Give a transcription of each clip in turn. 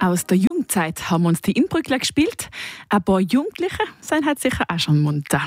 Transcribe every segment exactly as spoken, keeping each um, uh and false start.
Aus der Jugendzeit haben uns die Inbrückler gespielt. Ein paar Jugendliche sind halt sicher auch schon munter.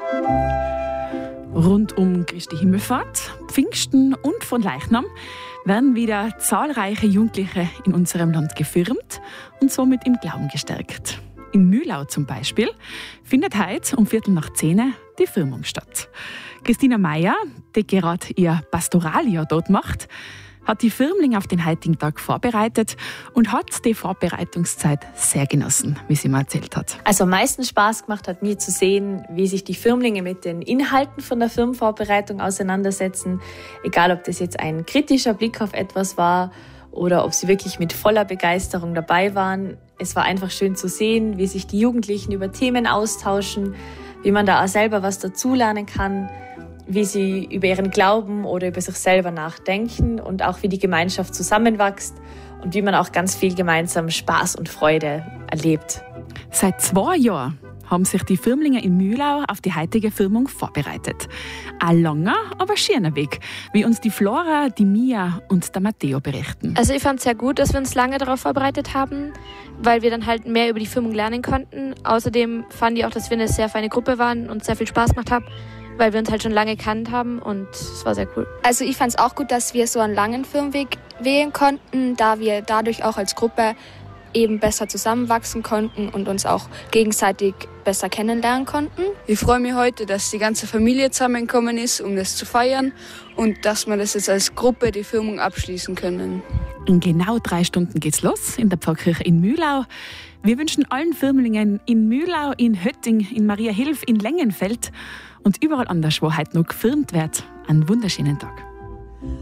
Rund um Christi Himmelfahrt, Pfingsten und von Leichnam werden wieder zahlreiche Jugendliche in unserem Land gefirmt und somit im Glauben gestärkt. In Mühlau zum Beispiel findet heute um Viertel nach zehn die Firmung statt. Christina Meier, die gerade ihr Pastoraljahr dort macht, hat die Firmlinge auf den heutigen Tag vorbereitet und hat die Vorbereitungszeit sehr genossen, wie sie mir erzählt hat. Also am meisten Spaß gemacht hat mir zu sehen, wie sich die Firmlinge mit den Inhalten von der Firmenvorbereitung auseinandersetzen. Egal, ob das jetzt ein kritischer Blick auf etwas war oder ob sie wirklich mit voller Begeisterung dabei waren. Es war einfach schön zu sehen, wie sich die Jugendlichen über Themen austauschen, wie man da auch selber was dazulernen kann, wie sie über ihren Glauben oder über sich selber nachdenken und auch wie die Gemeinschaft zusammenwächst und wie man auch ganz viel gemeinsam Spaß und Freude erlebt. Seit zwei Jahren haben sich die Firmlinge in Mühlau auf die heutige Firmung vorbereitet. Ein langer, aber schöner Weg, wie uns die Flora, die Mia und der Matteo berichten. Also ich fand es sehr gut, dass wir uns lange darauf vorbereitet haben, weil wir dann halt mehr über die Firmung lernen konnten. Außerdem fand ich auch, dass wir eine sehr feine Gruppe waren und sehr viel Spaß gemacht haben, weil wir uns halt schon lange gekannt haben und es war sehr cool. Also ich fand es auch gut, dass wir so einen langen Firmenweg wählen konnten, da wir dadurch auch als Gruppe eben besser zusammenwachsen konnten und uns auch gegenseitig besser kennenlernen konnten. Ich freue mich heute, dass die ganze Familie zusammengekommen ist, um das zu feiern und dass wir das jetzt als Gruppe die Firmung abschließen können. In genau drei Stunden geht's los in der Pfarrkirche in Mühlau. Wir wünschen allen Firmlingen in Mühlau, in Hötting, in Mariahilf, in Lengenfeld und überall anders, wo heute noch gefirmt wird, einen wunderschönen Tag.